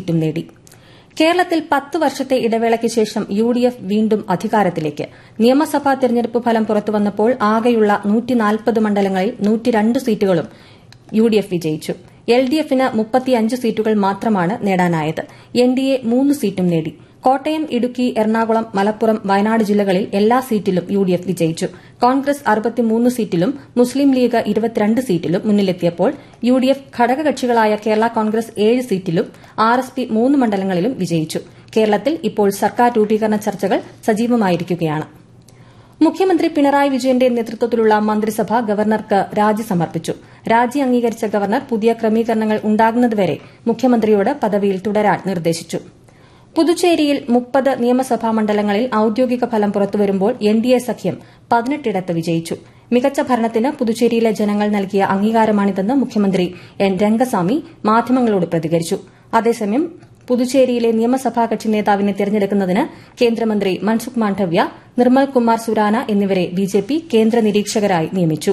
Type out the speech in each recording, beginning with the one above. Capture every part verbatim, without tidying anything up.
സീറ്റും നേടി. കേരളത്തിൽ പത്ത് വർഷത്തെ ഇടവേളയ്ക്ക് ശേഷം യു ഡി എഫ് വീണ്ടും അധികാരത്തിലേക്ക്. നിയമസഭാ തെരഞ്ഞെടുപ്പ് ഫലം പുറത്തുവന്നപ്പോൾ ആകെയുള്ള നൂറ്റിനാൽപ്പത് മണ്ഡലങ്ങളിൽ നൂറ്റിരണ്ട് സീറ്റുകളും യു ഡി എഫ് വിജയിച്ചു. എൽ ഡി എഫിന് മുപ്പത്തിയഞ്ച് സീറ്റുകൾ മാത്രമാണ് നേടാനായത്. എൻ ഡി എ മൂന്ന് സീറ്റും നേടി. കോട്ടയം, ഇടുക്കി, എറണാകുളം, മലപ്പുറം, വയനാട് ജില്ലകളിൽ എല്ലാ സീറ്റിലും യു ഡി എഫ് വിജയിച്ചു. കോൺഗ്രസ് അറുപത്തിമൂന്ന് സീറ്റിലും മുസ്ലിം ലീഗ് ഇരുപത്തിരണ്ട് സീറ്റിലും മുന്നിലെത്തിയപ്പോൾ U D F ഘടകകക്ഷികളായ Kerala Congress ഏഴ് സീറ്റിലും ആർ എസ് പി മൂന്ന് മണ്ഡലങ്ങളിലും വിജയിച്ചു. കേരളത്തിൽ ഇപ്പോൾ സർക്കാർ രൂപീകരണ ചർച്ചകൾ സജീവമായിരിക്കുകയാണ്. മുഖ്യമന്ത്രി പിണറായി വിജയന്റെ നേതൃത്വത്തിലുള്ള മന്ത്രിസഭ ഗവർണർക്ക് രാജി സമർപ്പിച്ചു. രാജി അംഗീകരിച്ച ഗവർണർ പുതിയ ക്രമീകരണങ്ങൾ ഉണ്ടാകുന്നതുവരെ മുഖ്യമന്ത്രിയോട് പദവിയിൽ തുടരാൻ നിർദ്ദേശിച്ചു. പുതുച്ചേരിയിൽ മുപ്പത് നിയമസഭാ മണ്ഡലങ്ങളിൽ ഔദ്യോഗിക ഫലം പുറത്തുവരുമ്പോൾ എൻ ഡി എ സഖ്യം പതിനെട്ടിടത്ത് വിജയിച്ചു. മികച്ച ഭരണത്തിന് പുതുച്ചേരിയിലെ ജനങ്ങൾ നൽകിയ അംഗീകാരമാണിതെന്ന് മുഖ്യമന്ത്രി എൻ രംഗസ്വാമി മാധ്യമങ്ങളോട് പ്രതികരിച്ചു. അതേസമയം പുതുച്ചേരിയിലെ നിയമസഭാ കക്ഷി നേതാവിനെ തെരഞ്ഞെടുക്കുന്നതിന് കേന്ദ്രമന്ത്രി മൻസുഖ് മാണ്ഡവ്യ, നിർമ്മൽ കുമാർ സുരാന എന്നിവരെ ബിജെപി കേന്ദ്ര നിരീക്ഷകരായി നിയമിച്ചു.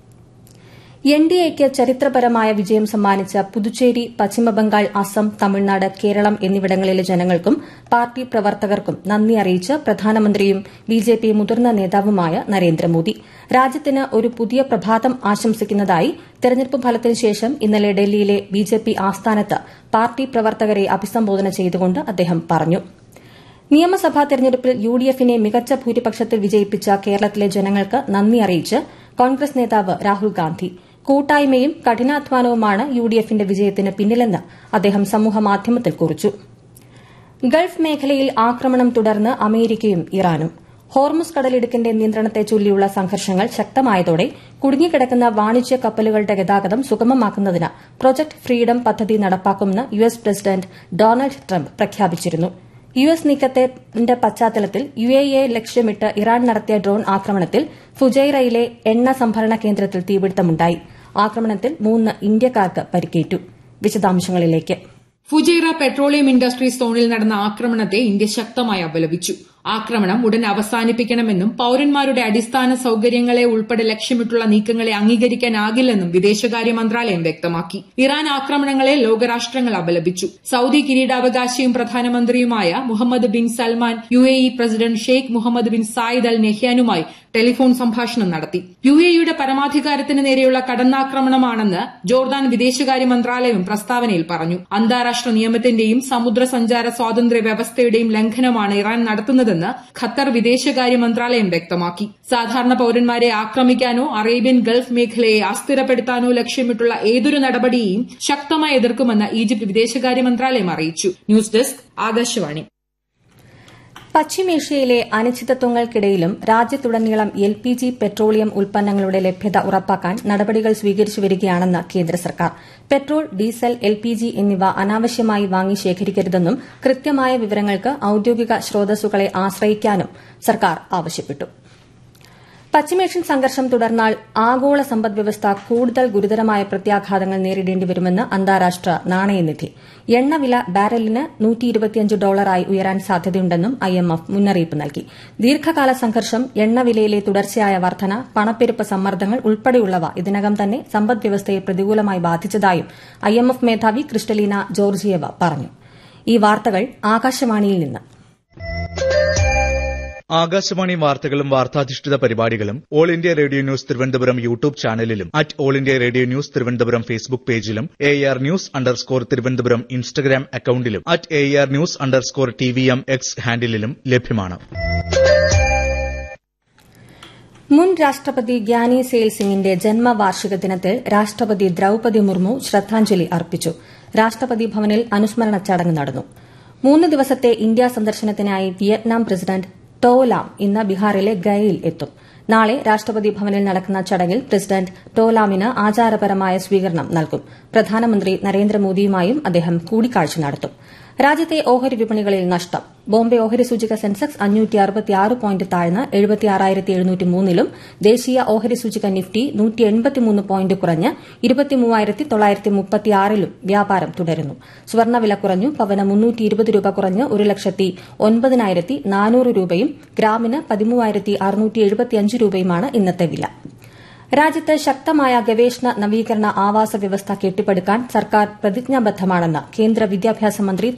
എൻ ഡി എയ്ക്ക് ചരിത്രപരമായ വിജയം സമ്മാനിച്ച പുതുച്ചേരി, പശ്ചിമബംഗാൾ, അസം, തമിഴ്നാട്, കേരളം എന്നിവിടങ്ങളിലെ ജനങ്ങൾക്കും പാർട്ടി പ്രവർത്തകർക്കും നന്ദി അറിയിച്ച് പ്രധാനമന്ത്രിയും ബിജെപി മുതിർന്ന നേതാവുമായ നരേന്ദ്രമോദി രാജ്യത്തിന് ഒരു പുതിയ പ്രഭാതം ആശംസിക്കുന്നതായി തെരഞ്ഞെടുപ്പ് ഫലത്തിന് ശേഷം ഇന്നലെ ഡൽഹിയിലെ ബിജെപി ആസ്ഥാനത്ത് പാർട്ടി പ്രവർത്തകരെ അഭിസംബോധന ചെയ്തുകൊണ്ട് അദ്ദേഹം പറഞ്ഞു. നിയമസഭാ തെരഞ്ഞെടുപ്പിൽ യു ഡി എഫിനെ മികച്ച ഭൂരിപക്ഷത്തിൽ വിജയിപ്പിച്ച കേരളത്തിലെ ജനങ്ങൾക്ക് നന്ദി അറിയിച്ച് കോൺഗ്രസ് നേതാവ് രാഹുൽ ഗാന്ധി കൂട്ടായ്മയും കഠിനാധ്വാനവുമാണ് യു ഡി എഫിന്റെ വിജയത്തിന് പിന്നിലെന്ന് അദ്ദേഹം സമൂഹമാധ്യമത്തിൽ കുറിച്ചു. ഗൾഫ് മേഖലയിൽ ആക്രമണം തുടർന്ന് അമേരിക്കയും ഇറാനും. ഹോർമുസ് കടലിടുക്കിന്റെ നിയന്ത്രണത്തെ ചൊല്ലിയുള്ള സംഘർഷങ്ങൾ ശക്തമായതോടെ കുടുങ്ങിക്കിടക്കുന്ന വാണിജ്യ കപ്പലുകളുടെ ഗതാഗതം സുഗമമാക്കുന്നതിന് പ്രൊജക്ട് ഫ്രീഡം പദ്ധതി നടപ്പാക്കുമെന്ന് U S president Donald Trump പ്രഖ്യാപിച്ചിരുന്നു. യു എസ് നീക്കത്തിന്റെ പശ്ചാത്തലത്തിൽ യു എ ഇയെ ലക്ഷ്യമിട്ട് ഇറാൻ നടത്തിയ ഡ്രോൺ ആക്രമണത്തിൽ ഫുജൈറയിലെ എണ്ണ സംഭരണ കേന്ദ്രത്തിൽ തീപിടുത്തമുണ്ടായി. ആക്രമണത്തിൽ മൂന്ന് ഇന്ത്യക്കാർക്ക് പരിക്കേറ്റു. വിശദാംശങ്ങളിലേക്ക്. ഫുജൈറ പെട്രോളിയം ഇൻഡസ്ട്രീസ് സോണിൽ നടന്ന ആക്രമണത്തെ ഇന്ത്യ ശക്തമായി അപലപിച്ചു. ആക്രമണം ഉടൻ അവസാനിപ്പിക്കണമെന്നും പൌരന്മാരുടെ അടിസ്ഥാന സൌകര്യങ്ങളെ ഉൾപ്പെടെ ലക്ഷ്യമിട്ടുള്ള നീക്കങ്ങളെ അംഗീകരിക്കാനാകില്ലെന്നും വിദേശകാര്യ മന്ത്രാലയം വ്യക്തമാക്കി. ഇറാൻ ആക്രമണങ്ങളെ ലോകരാഷ്ട്രങ്ങൾ അപലപിച്ചു. Saudi കിരീടാവകാശിയും പ്രധാനമന്ത്രിയുമായ Muhammad bin Salman U A E president Sheikh Muhammad bin Zayed Al നെഹ്യാനുമായി telephone സംഭാഷണം നടത്തി. യു എ ഇയുടെ പരമാധികാരത്തിന് നേരെയുള്ള കടന്നാക്രമണമാണെന്ന് ജോർദാൻ വിദേശകാര്യ മന്ത്രാലയം പ്രസ്താവനയിൽ പറഞ്ഞു. അന്താരാഷ്ട്ര നിയമത്തിന്റെയും സമുദ്ര സഞ്ചാര സ്വാതന്ത്ര്യ വ്യവസ്ഥയുടെയും ലംഘനമാണ് ഇറാൻ നടത്തുന്നതെന്ന് ഖത്തർ വിദേശകാര്യ മന്ത്രാലയം വ്യക്തമാക്കി. സാധാരണ പൌരന്മാരെ ആക്രമിക്കാനോ അറേബ്യൻ ഗൾഫ് മേഖലയെ അസ്ഥിരപ്പെടുത്താനോ ലക്ഷ്യമിട്ടുള്ള ഏതൊരു നടപടിയെയും ശക്തമായി എതിർക്കുമെന്ന് ഈജിപ്ത് വിദേശകാര്യ മന്ത്രാലയം അറിയിച്ചു. News desk Akashvani. പശ്ചിമേഷ്യയിലെ അനിശ്ചിതത്വങ്ങൾക്കിടയിലും രാജ്യത്തുടനീളം എൽ പി ജി പെട്രോളിയം ഉൽപ്പന്നങ്ങളുടെ ലഭ്യത ഉറപ്പാക്കാൻ നടപടികൾ സ്വീകരിച്ചു വരികയാണെന്ന് കേന്ദ്ര സർക്കാർ. Petrol, diesel, L P G എന്നിവ അനാവശ്യമായി വാങ്ങി ശേഖരിക്കരുതെന്നും കൃത്യമായ വിവരങ്ങൾക്ക് ഔദ്യോഗിക സ്രോതസ്സുകളെ ആശ്രയിക്കാനും സർക്കാർ ആവശ്യപ്പെട്ടു. പശ്ചിമേഷ്യൻ സംഘർഷം തുടർന്നാൽ ആഗോള സമ്പദ്വ്യവസ്ഥ കൂടുതൽ ഗുരുതരമായ പ്രത്യാഘാതങ്ങൾ നേരിടേണ്ടിവരുമെന്ന് അന്താരാഷ്ട്ര നാണയനിധി. എണ്ണവില ബാരലിന് നൂറ്റി ഇരുപത്തിയഞ്ച് ഡോളറായി ഉയരാൻ സാധ്യതയുണ്ടെന്നും ഐ എം എഫ് മുന്നറിയിപ്പ് നൽകി. ദീർഘകാല സംഘർഷം, എണ്ണവിലയിലെ തുടർച്ചയായ വർധന, പണപ്പെരുപ്പ സമ്മർദ്ദങ്ങൾ ഉൾപ്പെടെയുള്ളവ ഇതിനകം തന്നെ സമ്പദ്വ്യവസ്ഥയെ പ്രതികൂലമായി ബാധിച്ചതായും ഐ എം എഫ് മേധാവി ക്രിസ്റ്റലീന ജോർജിയേവ പറഞ്ഞു. ഈ വാർത്തകൾ ആകാശവാണിയിൽ നിന്ന്. ആകാശവാണി വാർത്തകളും വാർത്താധിഷ്ഠിത പരിപാടികളും all India radio news Thiruvananthapuram YouTube ചാനലിലും at all India radio news Thiruvananthapuram Facebook പേജിലും A R news underscore Thiruvananthapuram Instagram അക്കൌണ്ടിലും at A R news underscore T V M X ഹാൻഡിലും ലഭ്യമാണ്. മുൻ രാഷ്ട്രപതി ഗ്യാനി സെയിൽ സിംഗിന്റെ ജന്മവാർഷിക ദിനത്തിൽ രാഷ്ട്രപതി ദ്രൌപദി മുർമു ശ്രദ്ധാഞ്ജലി അർപ്പിച്ചു. രാഷ്ട്രപതി ഭവനിൽ അനുസ്മരണ ചടങ്ങ് നടന്നു. മൂന്ന് ദിവസത്തെ ഇന്ത്യാ സന്ദർശനത്തിനായി വിയറ്റ്നാം പ്രസിഡന്റ് ടോ ലാം ഇന്ന് ബീഹാറിലെ ഗയയിൽ എത്തും. നാളെ രാഷ്ട്രപതി ഭവനിൽ നടക്കുന്ന ചടങ്ങിൽ പ്രസിഡന്റ് ടോ ലാമിന് ആചാരപരമായ സ്വീകരണം നൽകും. പ്രധാനമന്ത്രി നരേന്ദ്രമോദിയുമായും അദ്ദേഹം കൂടിക്കാഴ്ച നടത്തും. രാജ്യത്തെ ഓഹരി വിപണികളിൽ നഷ്ടം. ബോംബെ ഓഹരി സൂചിക സെൻസെക്സ് അഞ്ഞൂറ്റി അറുപത്തിയാറ് പോയിന്റ് താഴ്ന്ന് എഴുപത്തിയാറായിരത്തി എഴുന്നൂറ്റി മൂന്നിലും ദേശീയ ഓഹരി സൂചിക നിഫ്റ്റി നൂറ്റി എൺപത്തിമൂന്ന് പോയിന്റ് കുറഞ്ഞ് ഇരുപത്തിമൂവായിരത്തി തൊള്ളായിരത്തി മുപ്പത്തിയാറിലും വ്യാപാരം തുടരുന്നു. സ്വർണ്ണവില കുറഞ്ഞു. പവന് മുന്നൂറ്റി ഇരുപത് രൂപ കുറഞ്ഞ് ഒരു ലക്ഷത്തി ഒൻപതിനായിരത്തി നാനൂറ് രൂപയും ഗ്രാമിന് പതിമൂവായിരത്തി അറുന്നൂറ്റി എഴുപത്തിയഞ്ച് രൂപയുമാണ് ഇന്നത്തെ വില. രാജ്യത്ത് ശക്തമായ ഗവേഷണ, നവീകരണ, ആവാസ വ്യവസ്ഥ കെട്ടിപ്പടുക്കാൻ സർക്കാർ പ്രതിജ്ഞാബദ്ധമാണെന്ന് കേന്ദ്ര വിദ്യാഭ്യാസ മന്ത്രി